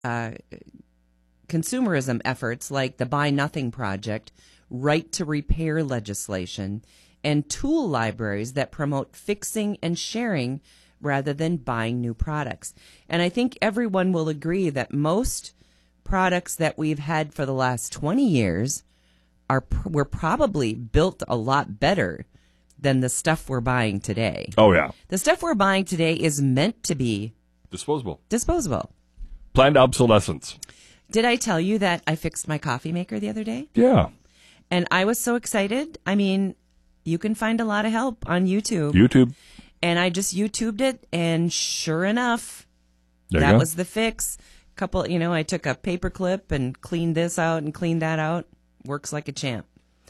uh, consumerism efforts like the Buy Nothing Project, right to repair legislation, and tool libraries that promote fixing and sharing rather than buying new products. And I think everyone will agree that most products that we've had for the last 20 years were probably built a lot better than the stuff we're buying today. Oh, yeah. The stuff we're buying today is meant to be disposable. Planned obsolescence. Did I tell you that I fixed my coffee maker the other day? Yeah. And I was so excited. I mean, you can find a lot of help on YouTube. And I just YouTubed it, and sure enough, that was the fix. I took a paper clip and cleaned this out and cleaned that out. Works like a champ.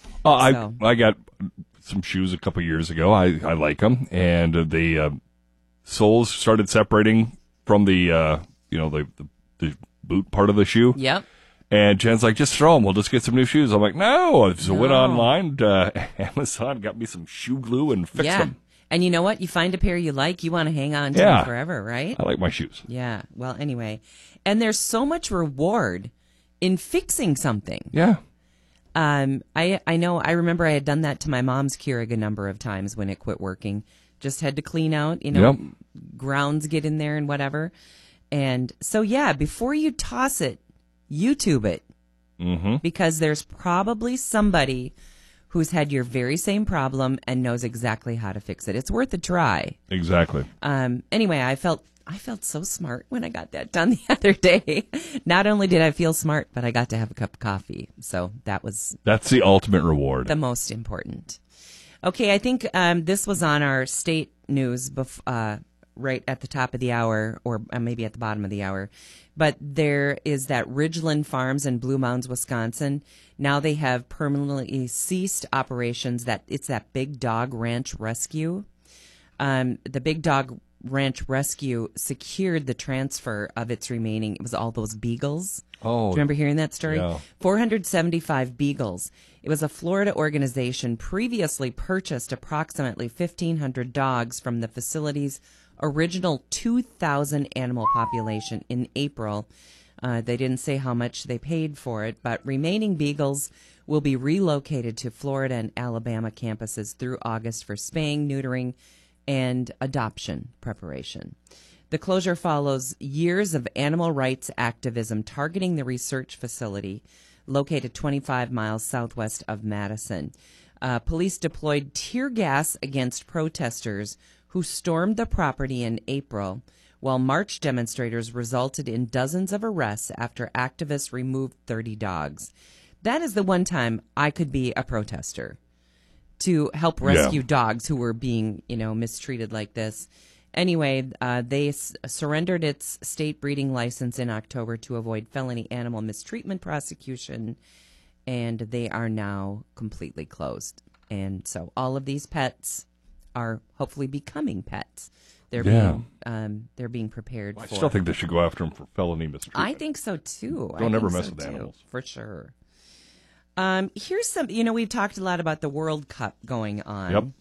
I got some shoes a couple years ago. I like them, and the soles started separating from the boot part of the shoe. Yep. And Jen's like, just throw them. We'll just get some new shoes. I'm like, no. So I went online. Amazon got me some shoe glue and fixed them. And you know what? You find a pair you like, you want to hang on to them forever, right? I like my shoes. Yeah. Well, anyway. And there's so much reward in fixing something. Yeah. I know. I remember I had done that to my mom's Keurig a number of times when it quit working. Just had to clean out, grounds get in there and whatever. And so, before you toss it, YouTube it. Mm-hmm. Because there's probably somebody who's had your very same problem and knows exactly how to fix it. It's worth a try. Exactly. Anyway, I felt so smart when I got that done the other day. Not only did I feel smart, but I got to have a cup of coffee. So that's the ultimate reward. The most important. Okay, I think this was on our state news right at the top of the hour, or maybe at the bottom of the hour. But there is that Ridgeland Farms in Blue Mounds, Wisconsin. Now they have permanently ceased operations. It's that Big Dog Ranch Rescue. The Big Dog Ranch Rescue secured the transfer of its remaining. It was all those beagles. Oh, do you remember hearing that story? Yeah. 475 beagles. It was a Florida organization previously purchased approximately 1,500 dogs from the facility's original 2,000 animal population in April. They didn't say how much they paid for it, but remaining beagles will be relocated to Florida and Alabama campuses through August for spaying, neutering, and adoption preparation. The closure follows years of animal rights activism targeting the research facility located 25 miles southwest of Madison. Police deployed tear gas against protesters who stormed the property in April, while March demonstrators resulted in dozens of arrests after activists removed 30 dogs. That is the one time I could be a protester, to help rescue dogs who were being, mistreated like this. Anyway, they surrendered its state breeding license in October to avoid felony animal mistreatment prosecution, and they are now completely closed. And so all of these pets are hopefully becoming pets. They're being prepared for. I still think they should go after them for felony mistreatment. I think so too. Don't ever mess with animals. For sure. Here's some, we've talked a lot about the World Cup going on. Yep.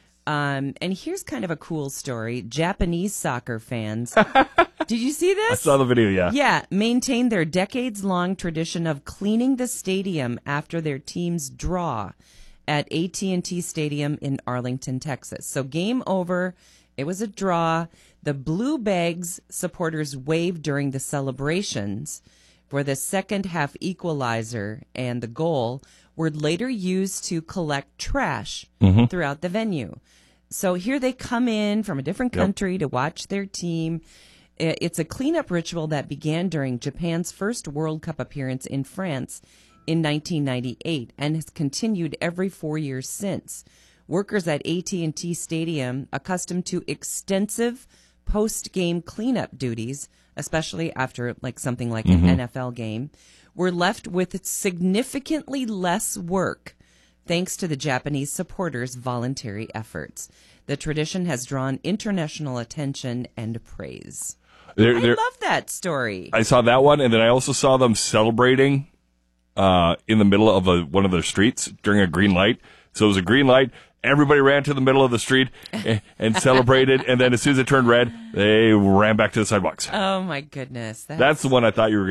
And here's kind of a cool story. Japanese soccer fans. Did you see this? I saw the video, yeah. Yeah, maintain their decades-long tradition of cleaning the stadium after their teams draw at AT&T Stadium in Arlington, Texas. So game over. It was a draw. The Blue Bags supporters waved during the celebrations for the second half equalizer, and the goal were later used to collect trash throughout the venue. So here they come in from a different country to watch their team. It's a cleanup ritual that began during Japan's first World Cup appearance in France in 1998 and has continued every 4 years since. Workers at AT&T Stadium, accustomed to extensive post-game cleanup duties, especially after something like an NFL game, were left with significantly less work thanks to the Japanese supporters' voluntary efforts. The tradition has drawn international attention and praise. I love that story. I saw that one, and then I also saw them celebrating in the middle of one of their streets during a green light. So it was a green light, Everybody ran to the middle of the street and celebrated. And then as soon as it turned red, they ran back to the sidewalks. Oh, my goodness. That's the one I thought you were